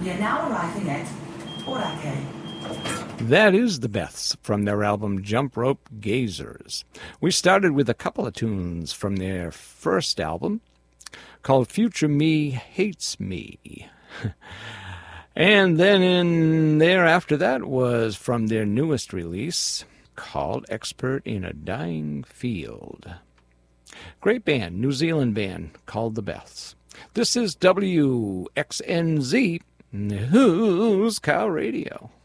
We are now arriving at Boracay. That is the Beths from their album Jump Rope Gazers. We started with a couple of tunes from their first album called Future Me Hates Me. And then in there after that was from their newest release called Expert in a Dying Field. Great band, New Zealand band called the Beths. This is WXNZ News Cow Radio.